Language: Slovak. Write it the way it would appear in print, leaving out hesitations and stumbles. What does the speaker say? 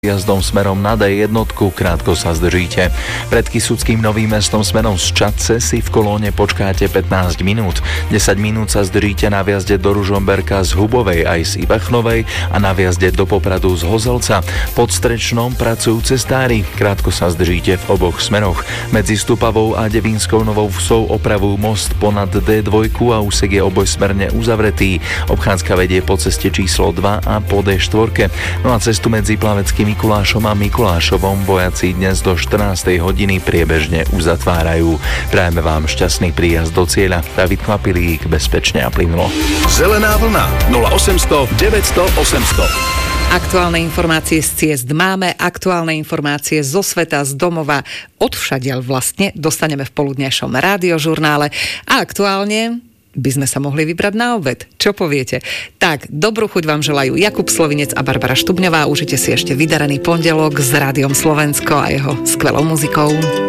jazdom smerom na D1, krátko sa zdržíte. Pred Kysuckým Novým Mestom smerom z Čadce si v kolóne počkáte 15 minút. 10 minút sa zdržíte na vjazde do Ružomberka z Hubovej aj z Ivachnovej a na vjazde do Popradu z Hozelca. Pod Strečnom pracujú cestári, krátko sa zdržíte v oboch smeroch. Medzi Stupavou a Devínskou Novou Vsou opravujú most ponad D2 a úsek je obojsmerne uzavretý. Obchádzka vedie po ceste číslo 2 a po D4. No a cestu medzi Plaveckým Mikulášom a Mikulášovom vojaci dnes do 14. hodiny priebežne uzatvárajú. Prajeme vám šťastný príjazd do cieľa. David Kvapilík, bezpečne a plynulo. Zelená vlna 0800 900 800. Aktuálne informácie z ciest máme, aktuálne informácie zo sveta, z domova, odvšadiaľ vlastne dostaneme v poludnejšom rádiožurnále a aktuálne by sme sa mohli vybrať na obed. Čo poviete? Tak, dobrú chuť vám želajú Jakub Slovinec a Barbara Štubňová. Užite si ešte vydarený pondelok s Rádiom Slovensko a jeho skvelou muzikou.